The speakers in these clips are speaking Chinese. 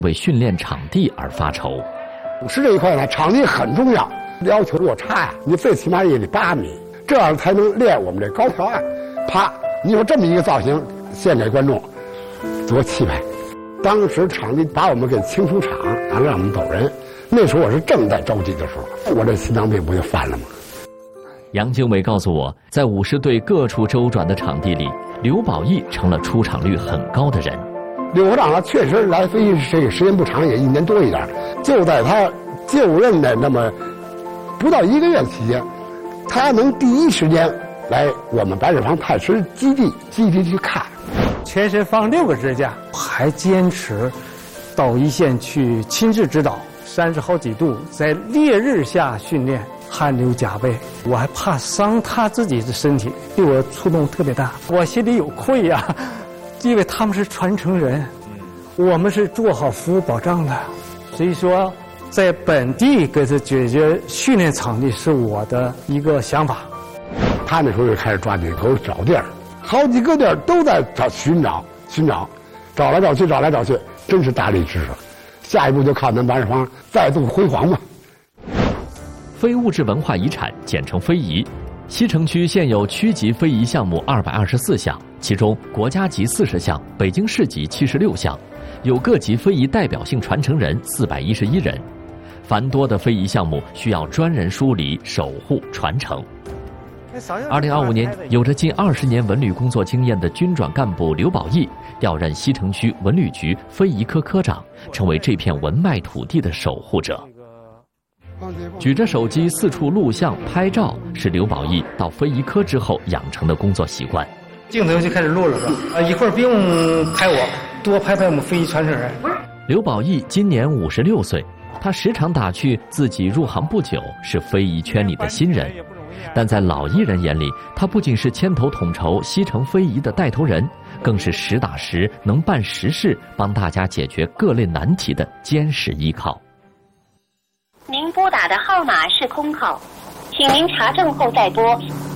为训练场地而发愁。 武师这一块呢，场地很重要，要求落差呀，你最起码也得8米，这样才能练我们这高挑啊。啪，你说这么一个造型献给观众，多气派！当时场地把我们给清出场，然后让我们走人。那时候我是正在着急的时候，我这心脏病不就犯了吗？ 杨经纬告诉我，在武师队各处周转的场地里，刘宝义成了出场率很高的人。 刘科长确实来飞这个时间不长，也1年多一点。就在他就任的那么不到1个月的期间，他能第一时间来我们白水坊太师基地去看， 全身放6个支架，还坚持到一线去亲自指导，30好几度，在烈日下训练，汗流浃背，我还怕伤他自己的身体，对我触动特别大，我心里有愧呀，因为他们是传承人，我们是做好服务保障的，所以说在本地给他解决训练场地是我的一个想法。 他那时候就开始抓紧头找地儿，好几个地儿都在寻找，找来找去，真是大力支持。下一步就靠咱白水坊再度辉煌嘛。 非物质文化遗产简称非遗，西城区现有区级非遗项目224项，其中国家级40项，北京市级76项，有各级非遗代表性传承人411人。繁多的非遗项目需要专人梳理、守护、传承。2025年，有着近20年文旅工作经验的军转干部刘宝义调任西城区文旅局非遗科科长，成为这片文脉土地的守护者。举着手机四处录像拍照，是刘宝义到非遗科之后养成的工作习惯。 镜头就开始录了吧？一会儿不用拍我，多拍拍我们非遗传承人。 刘宝义今年56岁，他时常打趣自己入行不久，是非遗圈里的新人。但在老艺人眼里，他不仅是牵头统筹西城非遗的带头人，更是实打实能办实事、帮大家解决各类难题的坚实依靠。 您拨打的号码是空号，请您查证后再拨。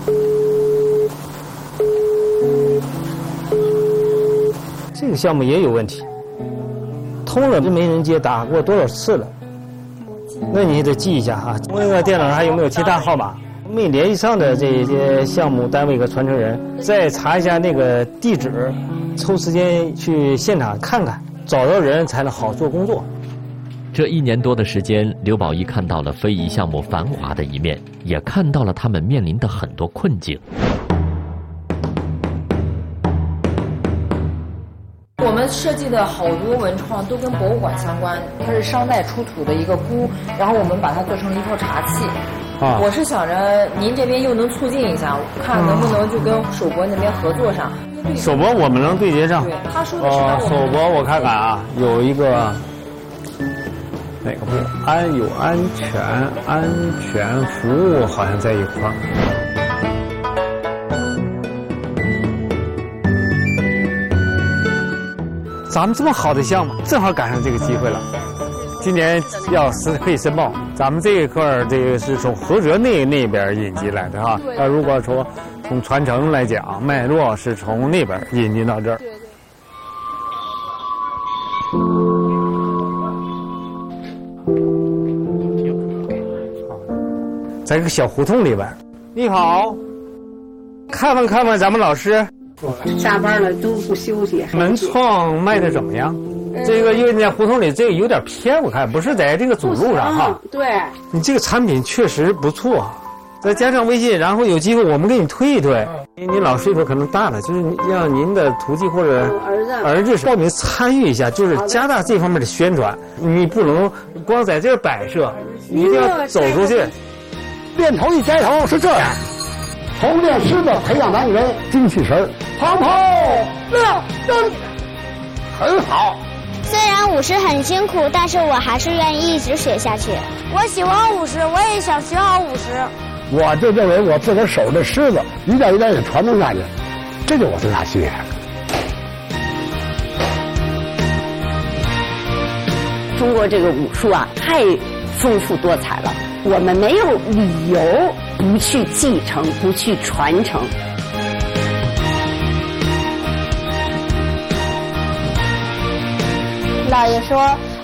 这个项目也有问题，通了没人接，打过多少次了？那你得记一下哈。问问电脑上还有没有其他号码？没联系上的这些项目单位和传承人，再查一下那个地址，抽时间去现场看看，找到人才能好做工作。 这1年多的时间，刘宝义看到了非遗项目繁华的一面，也看到了他们面临的很多困境。 我们设计的好多文创都跟博物馆相关，它是商代出土的一个箍，然后我们把它做成了一套茶器。我是想着您这边又能促进一下，看能不能就跟首博那边合作上。 首博我们能对接上。 对，他说的是首博我看看啊，有一个哪个部？有安全服务好像在一块儿。咱们这么好的项目，正好赶上这个机会了。今年可以申报，咱们这一块儿这个是从菏泽那边引进来的哈。如果说从传承来讲，脉络是从那边引进到这儿。在一个小胡同里边。你好，看看咱们老师。 下班了都不休息。 门窗卖的怎么样？这个因为在胡同里，这个有点偏，我看不是在这个主路上哈。 对， 你这个产品确实不错，再加上微信，然后有机会我们给你推一推。你老岁数可能大了，就是让您的徒弟或者儿子报名参与一下，就是加大这方面的宣传。你不能光在这儿摆设，你一定要走出去。 练头一摘头是这样，从练狮子培养咱人精气神，跑亮灯，很好。 虽然舞狮很辛苦，但是我还是愿意一直学下去。 我喜欢舞狮，我也想学好舞狮。 我就认为我自个儿手的狮子一点一点也传承下去，这就是我最大心愿。 中国这个武术啊，太丰富多彩了，我们没有理由不去继承，不去传承。 姥爷说，